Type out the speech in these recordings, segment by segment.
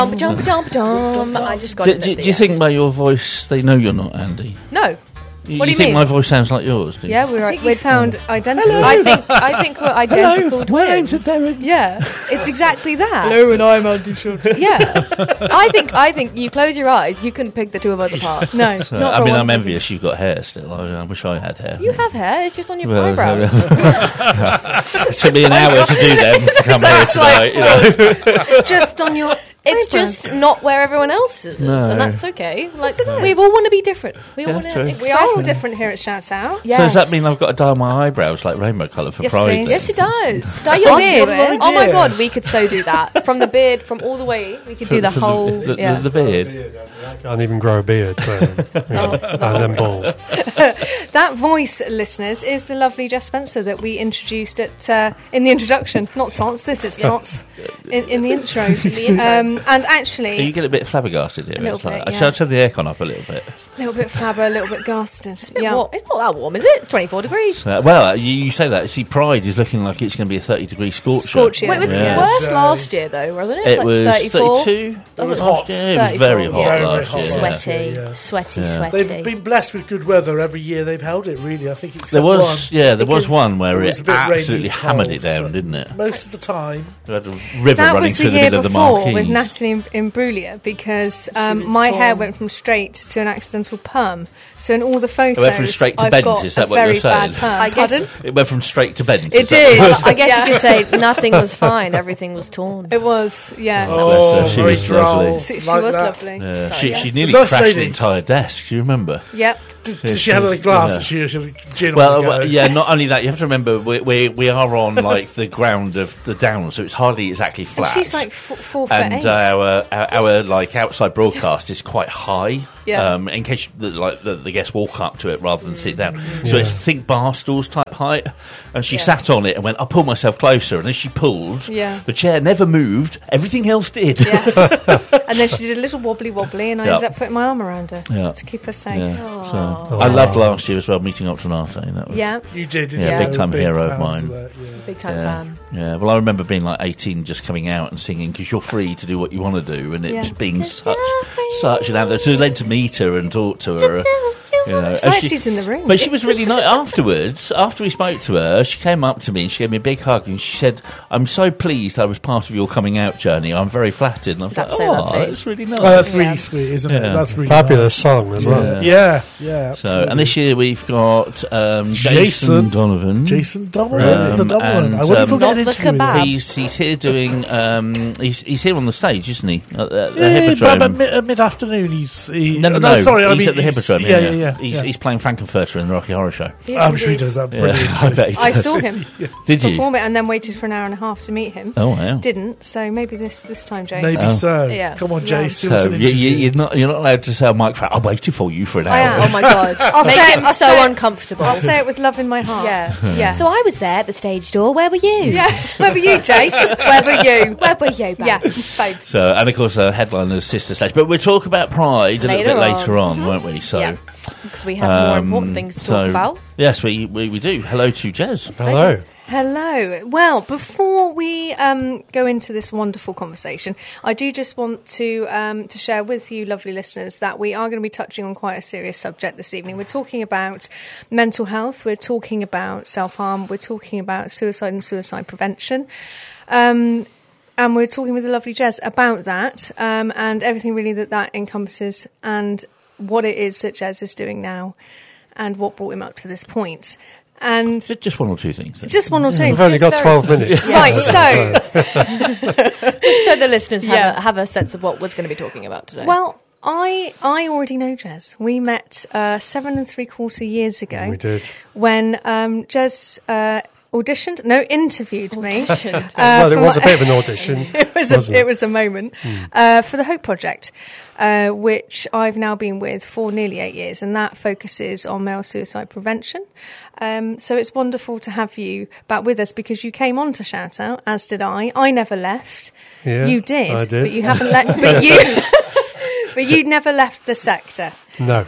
I just got it. Do you think by your voice they know you're not Andy? No. What do you think mean? My voice sounds like yours? Do you? Yeah, we sound identical. I think we're identical twins. My name's Derek. Yeah, it's exactly that. Hello, and I'm Andy Shorty. Yeah, I think you close your eyes, you can pick the two of us apart. No, So, not I for mean, one I'm second. envious you've got hair still. I wish I had hair. You have hair. It's just on your Well, eyebrow. It took me an hour to do them to come here tonight. It's just on your. It's just not where everyone else is, No. and that's okay. Like we all want to be different. We all Yeah, want true. to. We are all different here at Shout Out. Yes. So does that mean I've got to dye my eyebrows like rainbow colour for Yes, Pride? please. then? Yes, it does. Dye your I'll beard. do it. Oh my god, we could so do that. From the beard, from all the way, we could do the whole. The beard. I can't even grow a beard, so and then bald. That voice, listeners, is the lovely Jess Spencer that we introduced at in the introduction. Not Tots, this is Tots in the intro. And actually, You get a bit flabbergasted here. A little It's like, bit, yeah. Shall I turn the aircon up a little bit? a little bit flabber, a little bit gasted. It's not that warm, is it? It's 24 degrees. Well, you say that. See, Pride is looking like it's going to be a 30-degree scorcher. Scorcher. Wait, was it Yeah. worse last year though, wasn't it? It Like was 34. 32. It was hot. Yeah, it was very 34, hot Very, very last hot year. last yeah. year. Sweaty. Yeah. They've been blessed with good weather every year. They've held it, really. I think except There one. was, there was Because one where it was it a bit rainy, absolutely hammered cold, it down, but didn't it? Most of the time. We had a river That running was the through the year middle of the before Marquise. with Natalie Imbruglia because was my hair torn. went from straight to an accidental perm. So in all the photos, It went from straight to I've bent, got is that a what you're very bad saying? perm. I guess- Pardon? It went from straight to bent. It is that what did. you're Well, saying? I guess Yeah. you could say nothing was fine, everything was torn. It was, yeah. Oh, She very was droll. lovely. She Like was that. lovely. Yeah, Sorry, she yes. nearly Nice crashed the lady. entire desk. Do you remember? Yep. She had a glass Yeah. and she had gin on Well, the go. yeah. Not only that, you have to remember we are on like the ground of the Downs, so it's hardly exactly And flat. she's like 4'8". and our like outside broadcast is quite high. Yeah. In case the guests walk up to it rather than sit down, so it's think bar stools type height. And she sat on it and went, "I'll pull myself closer." And as she pulled, the chair never moved. Everything else did. Yes. And then she did a little wobbly, and I Yeah. ended up putting my arm around her Yeah. to keep her safe. Yeah. So I loved last year as well, meeting Octonate. That was, Yeah. You did, didn't Yeah, you? big time Big hero of fans mine. that, yeah. Big time Yeah. fan. Yeah, well, I remember being like 18, just coming out and singing because you're free to do what you want to do, and it Yeah. just being such an anthem. So then to meet her and talk to her, you know, It's and like she- she's in the room. But she was really nice. Afterwards, after we spoke to her, she came up to me and she gave me a big hug and she said, "I'm so pleased I was part of your coming out journey. I'm very flattered." And I was That's like, so "Oh, lovely. that's really nice." Oh, that's Yeah. really sweet, isn't it? Yeah. That's really Fabulous song as well. nice. Yeah, yeah. So, absolutely. and this year we've got Jason Jason Donovan. Jason Donovan, the Donovan. and, I wonder if we'll Not get the into kebab. He's here doing. He's here on the stage, isn't he? At the Yeah, Hippodrome. but mid-afternoon No. sorry, I he's mean, at the Hippodrome. Yeah. He's playing Frankenfurter in the Rocky Horror Show. He is I'm sure he indeed. does that Yeah, brilliantly. I bet he I does. saw him Did you? perform it and then waited for an hour and a half to meet him. Oh wow. Didn't, so maybe this time, James. Maybe Oh. so. Yeah. Come on, Yeah. Jace, give us So an interview. you're not allowed to say on microphone. I waited for you for an I hour. am. Oh my god. I'll Make say him it- I'll so say it- uncomfortable. I'll say it with love in my heart. Yeah. Yeah. So I was there at the stage door. Where were you? Yeah. Where were you, Jace? Where were you? Where were you, babe? Yeah, babes. So, and of course, headliner's Sister Stage. But we'll talk about Pride a little bit later on, won't we? So, Yeah. Because we have more important things to talk about. Yes, we do. Hello to Jez. Hello. Hello. Well, before we go into this wonderful conversation, I do just want to share with you, lovely listeners, that we are going to be touching on quite a serious subject this evening. We're talking about mental health. We're talking about self-harm. We're talking about suicide and suicide prevention. And we're talking with the lovely Jez about that and everything really that encompasses and what it is that Jez is doing now and what brought him up to this point. And Just one or two things. Then. just one or two. We've only got Just 12 minutes. Right, so, Just so the listeners Yeah. have a sense of what we're going to be talking about today. well, I already know Jez. We met 7 3/4 years ago. We did. When Jez interviewed me. Well, it was a bit of an audition. It was a moment for the Hope Project, which I've now been with for nearly 8 years, and that focuses on male suicide prevention. So it's wonderful to have you back with us because you came on to Shout Out, as did I. I never left. Yeah, You did, I did. but you haven't left. But you never left the sector. No.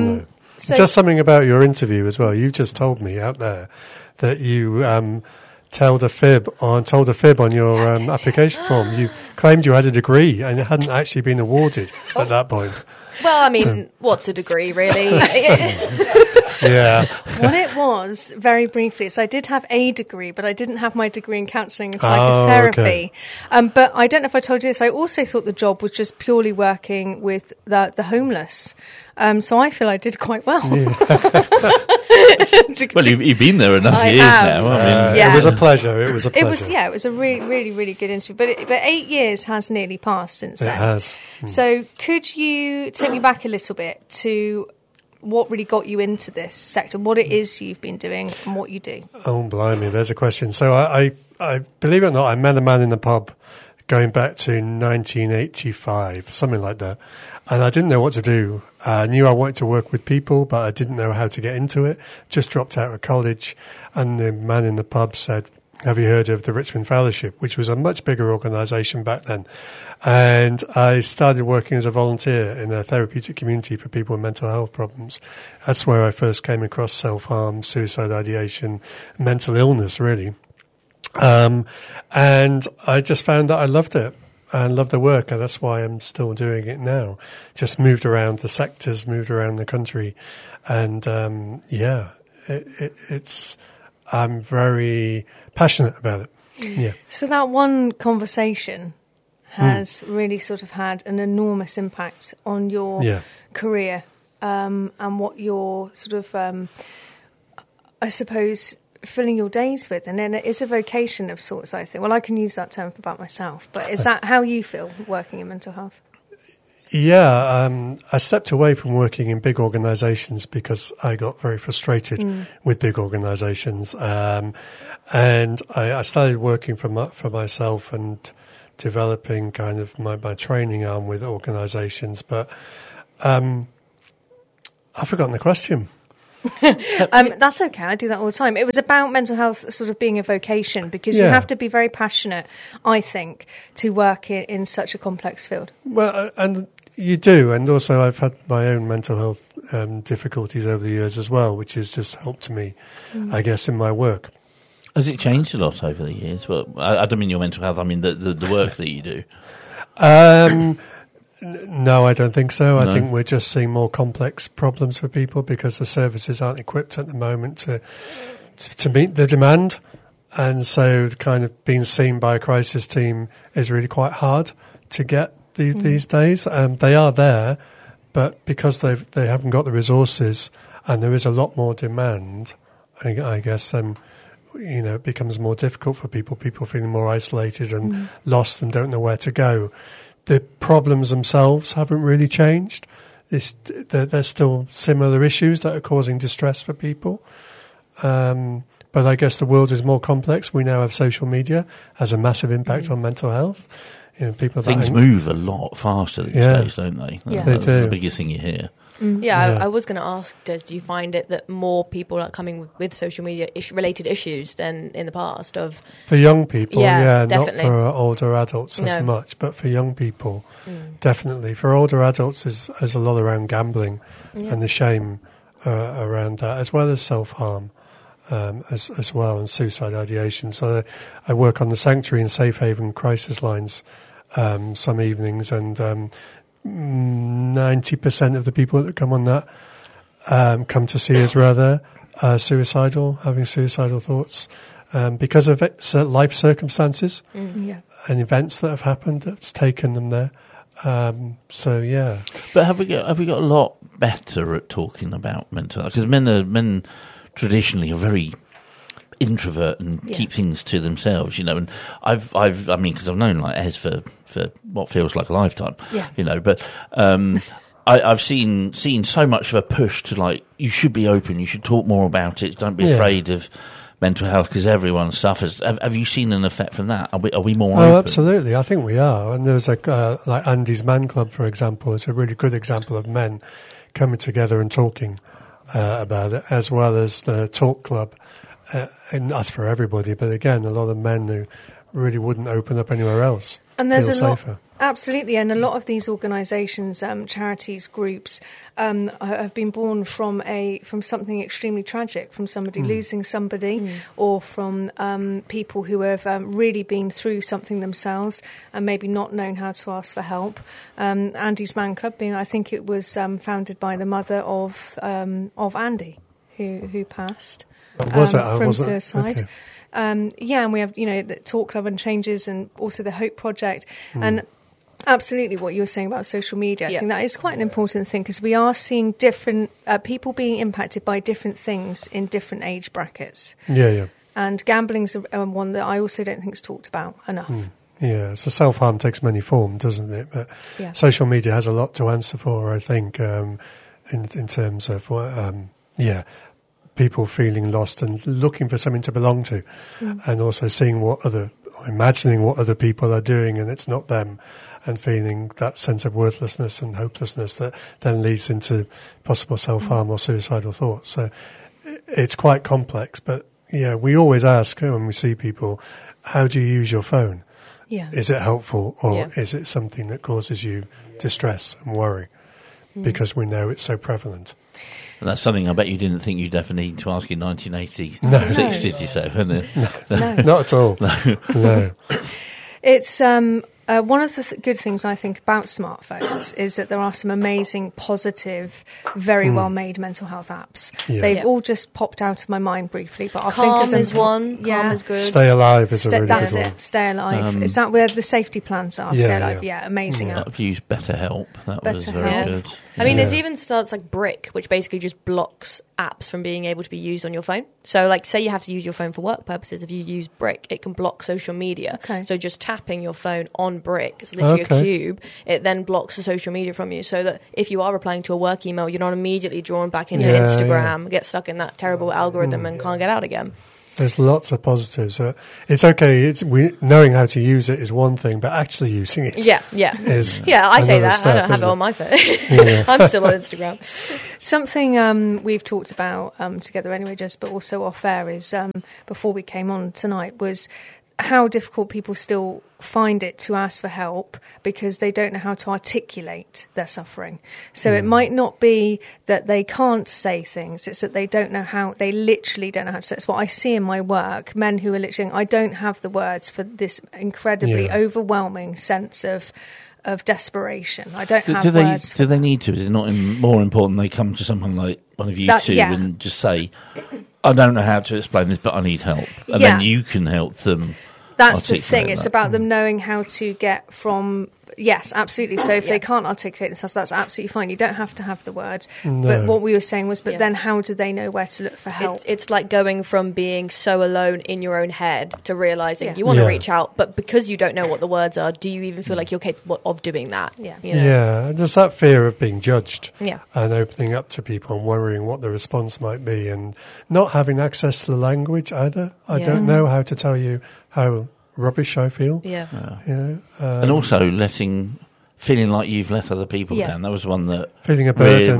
So Just something about your interview as well. You just told me out there that you told a fib on your application form. You claimed you had a degree and it hadn't actually been awarded at that point. Well, I mean, what's a degree, really? Yeah. What it was, very briefly, so I did have a degree, but I didn't have my degree in counselling and psychotherapy. Oh, okay. But I don't know if I told you this, I also thought the job was just purely working with the homeless. So I feel I did quite well. Yeah. Well, you've been there enough years now. I mean, It was a pleasure. It was a pleasure. It was a really, really, really good interview. But 8 years has nearly passed since then. It has. So could you take me back a little bit to what really got you into this sector, what it is you've been doing and what you do? Oh, blimey, there's a question. So I believe it or not, I met a man in the pub going back to 1985, something like that. And I didn't know what to do. I knew I wanted to work with people, but I didn't know how to get into it. Just dropped out of college. And the man in the pub said, have you heard of the Richmond Fellowship, which was a much bigger organisation back then? And I started working as a volunteer in a therapeutic community for people with mental health problems. That's where I first came across self-harm, suicide ideation, mental illness, really. And I just found that I loved it and loved the work, and that's why I'm still doing it now. Just moved around the sectors, moved around the country, and I'm very passionate about it. Yeah. So that one conversation has really sort of had an enormous impact on your career, and what you're sort of, I suppose, filling your days with. And then it is a vocation of sorts, I think. Well, I can use that term about myself, but is that how you feel working in mental health? Yeah, I stepped away from working in big organisations because I got very frustrated with big organisations, and I started working for myself and developing kind of my training arm with organisations. But I've forgotten the question. That's okay. I do that all the time. It was about mental health sort of being a vocation, because you have to be very passionate, I think, to work in such a complex field. Well, and you do. And also I've had my own mental health difficulties over the years as well, which has just helped me, I guess, in my work. Has it changed a lot over the years? Well, I don't mean your mental health. I mean the work that you do. No, I don't think so. I think we're just seeing more complex problems for people because the services aren't equipped at the moment to meet the demand. And so kind of being seen by a crisis team is really quite hard to get these days. They are there, but because they haven't got the resources and there is a lot more demand, I guess, it becomes more difficult for people feeling more isolated and lost and don't know where to go. The problems themselves haven't really changed. There's still similar issues that are causing distress for people. But I guess the world is more complex. We now have social media, has a massive impact on mental health. Things move a lot faster these days, don't they? Yeah. That's the biggest thing you hear. I was going to ask, do you find it that more people are coming with social media related issues than in the past? For young people, definitely. Not for older adults as much, but for young people, definitely. For older adults, there's a lot around gambling and the shame around that, as well as self-harm as well, and suicide ideation. So I work on the Sanctuary and Safe Haven crisis lines some evenings, and 90% of the people that come on that come to see us rather suicidal, having suicidal thoughts because of life circumstances and events that have happened that's taken them there. But have we got a lot better at talking about mental health? Because men traditionally are very introvert and keep things to themselves, and because I've known like Ez for what feels like a lifetime, but I've seen so much of a push to like, you should be open, you should talk more about it, don't be afraid of mental health because everyone suffers. Have you seen an effect from that? Are we more open? Oh, absolutely. I think we are. And there's like Andy's Man Club, for example, is a really good example of men coming together and talking about it, as well as the Talk Club. And that's for everybody, but again, a lot of men who really wouldn't open up anywhere else. And there's feel safer. Absolutely, and a lot of these organisations, charities, groups, have been born from something extremely tragic, from somebody losing somebody, or from people who have really been through something themselves and maybe not known how to ask for help. Andy's Man Club, I think it was founded by the mother of Andy, who passed from suicide. Okay. And we have the Talk Club and Changes, and also the Hope Project, and absolutely what you were saying about social media. I think that is quite an important thing, because we are seeing different people being impacted by different things in different age brackets. Yeah. And gambling's one that I also don't think is talked about enough. Yeah, so self-harm takes many forms, doesn't it? But social media has a lot to answer for, I think, in terms of people feeling lost and looking for something to belong to, and also seeing imagining what other people are doing, and it's not them, and feeling that sense of worthlessness and hopelessness that then leads into possible self-harm or suicidal thoughts. So it's quite complex, but we always ask when we see people, how do you use your phone? Yeah. Is it helpful, or is it something that causes you distress and worry? Because we know it's so prevalent. And that's something I bet you didn't think you'd ever need to ask in 1986, did you say? No, not at all. No. It's one of the good things I think about smartphones is that there are some amazing, positive, very well-made mental health apps. Yeah. They've all just popped out of my mind briefly, but I'll think of them. Is one. Yeah. Calm is good. Stay Alive is a really that's good one. That's it. Stay Alive. Is that where the safety plans are? Stay Alive. Yeah, amazing app. I've used BetterHelp. That was very good. I mean, there's even starts like Brick, which basically just blocks apps from being able to be used on your phone. So, like, say you have to use your phone for work purposes. If you use Brick, it can block social media. Okay. So just tapping your phone on Brick, it's literally a cube, it then blocks the social media from you, so that if you are replying to a work email, you're not immediately drawn back into Instagram, get stuck in that terrible algorithm and can't get out again. There's lots of positives. It's okay. Knowing how to use it is one thing, but actually using it, is I say that. I don't have it on my phone. I'm still on Instagram. Something we've talked about together anyway, but also off air, is before we came on tonight, was how difficult people still find it to ask for help because they don't know how to articulate their suffering. So it might not be that they can't say things, it's that they literally don't know how to say it. It's what I see in my work, men who are literally, I don't have the words for this incredibly overwhelming sense of desperation. I don't have words. Do they need to? Is it not more important they come to someone like one of you two and just say, I don't know how to explain this, but I need help. And then you can help them. That's the thing. It's about them knowing how to get from... Yes, absolutely. So if they can't articulate themselves, that's absolutely fine. You don't have to have the words. No. But what we were saying was, then how do they know where to look for help? It's like going from being so alone in your own head to realising you want to reach out, but because you don't know what the words are, do you even feel like you're capable of doing that? Yeah. Yeah, there's that fear of being judged and opening up to people and worrying what the response might be, and not having access to the language either. I don't know how to tell you how rubbish I feel. And also feeling like you've let other people down. That was one that feeling a burden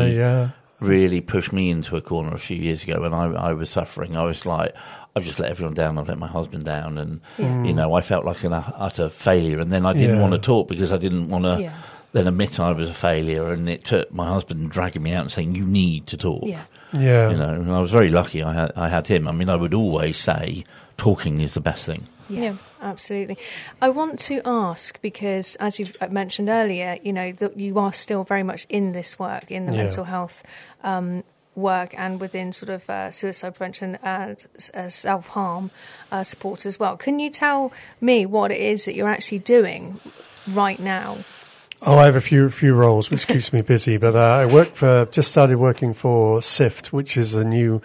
really pushed me into a corner a few years ago when I was suffering. I was like, I've just let everyone down. I've let my husband down, and I felt like an utter failure. And then I didn't want to talk because I didn't want to then admit I was a failure. And it took my husband dragging me out and saying, "You need to talk." And I was very lucky. I had him. I mean, I would always say, talking is the best thing. Yeah, absolutely. I want to ask, because as you've mentioned earlier, that you are still very much in this work, in the mental health work, and within sort of suicide prevention and self-harm support as well. Can you tell me what it is that you're actually doing right now? Oh, I have a few roles, which keeps me busy. But I just started working for SIFT, which is a new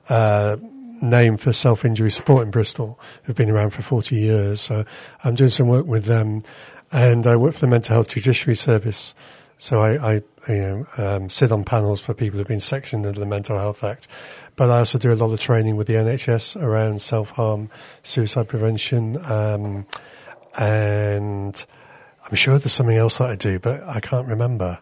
name for self-injury support in Bristol, who've been around for 40 years. So I'm doing some work with them, and I work for the Mental Health Judiciary Service. So I sit on panels for people who've been sectioned under the Mental Health Act. But I also do a lot of training with the NHS around self-harm, suicide prevention, and I'm sure there's something else that I do, but I can't remember.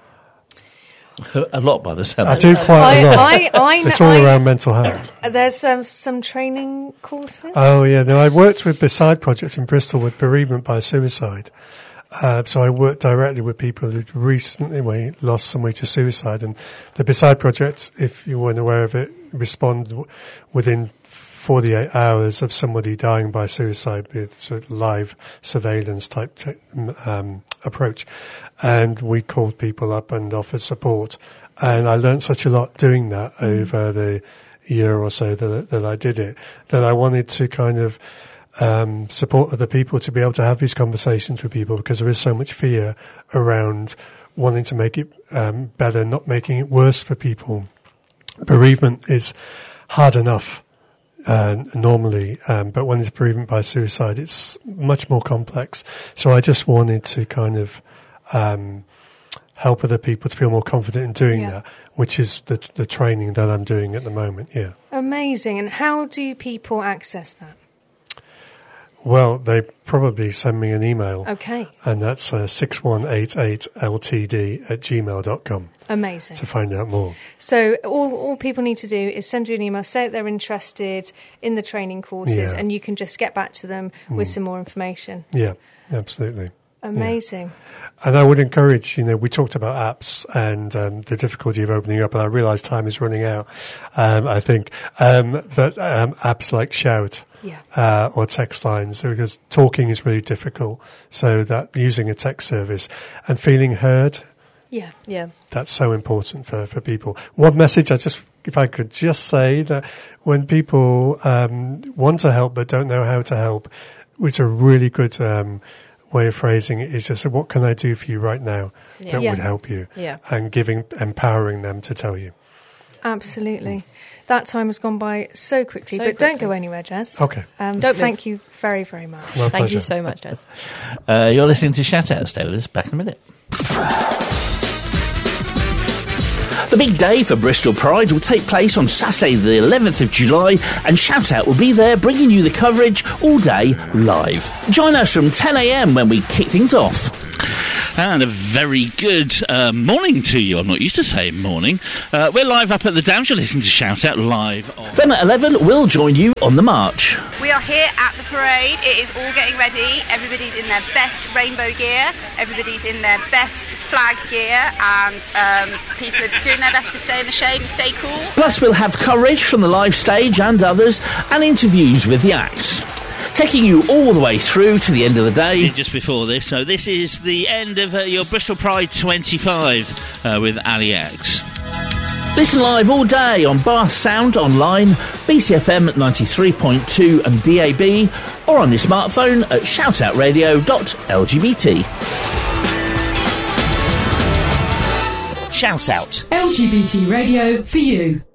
A lot by the sound. I do quite a lot. It's all around mental health. There's some training courses. Oh yeah, no. I worked with Beside Project in Bristol with bereavement by suicide, So I work directly with people who recently lost somebody to suicide. And the Beside Project, if you weren't aware of it, respond within 48 hours of somebody dying by suicide with sort of live surveillance type approach. And we called people up and offered support. And I learned such a lot doing that over the year or so that I did it, that I wanted to kind of support other people to be able to have these conversations with people, because there is so much fear around wanting to make it better, not making it worse for people. Bereavement is hard enough normally, but when it's bereavement by suicide, it's much more complex. So I just wanted to kind of help other people to feel more confident in doing that, which is the training that I'm doing at the moment. Yeah. Amazing. And how do people access that? Well, they probably send me an email. Okay. And that's 6188ltd@gmail.com. Amazing. To find out more. So all people need to do is send you an email, say that they're interested in the training courses, and you can just get back to them with some more information. Yeah, absolutely. Amazing. Yeah. And I would encourage, we talked about apps and the difficulty of opening up, and I realise time is running out, I think. But apps like Shout or text lines, because talking is really difficult. So that using a text service and feeling heard, that's so important for people. One message, if I could just say that when people want to help but don't know how to help, which a really good way of phrasing it is just, what can I do for you right now that would help you? Yeah. And empowering them to tell you. Absolutely. That time has gone by so quickly, but don't go anywhere, Jez. Okay. Thank you very, very much. Thank you so much, Jez. You're listening to Shout Out. Stay with us. Back in a minute. The big day for Bristol Pride will take place on Saturday the 11th of July, and Shout Out will be there bringing you the coverage all day live. Join us from 10 a.m. when we kick things off. And a very good morning to you. I'm not used to saying morning. We're live up at the Downs. You're listening to Shout Out live. Then at 11, we'll join you on the march. We are here at the parade. It is all getting ready. Everybody's in their best rainbow gear. Everybody's in their best flag gear. And people are doing their best to stay in the shade and stay cool. Plus, we'll have coverage from the live stage and others, and interviews with the acts, taking you all the way through to the end of the day. Just before this, so this is the end of your Bristol Pride 25 with Ali X. Listen live all day on Bath Sound Online, BCFM 93.2 and DAB, or on your smartphone at shoutoutradio.lgbt. Shout Out. LGBT radio for you.